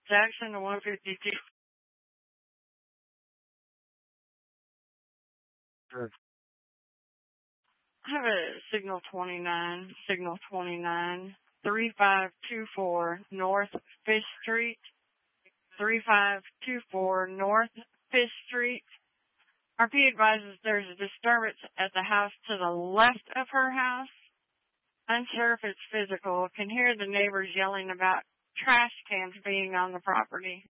Jackson to 152. Sure. I have a signal 29, 3524 North Fish Street, 3524 North Fish Street. RP advises there's a disturbance at the house to the left of her house. Unsure if it's physical. Can hear the neighbors yelling about trash cans being on the property.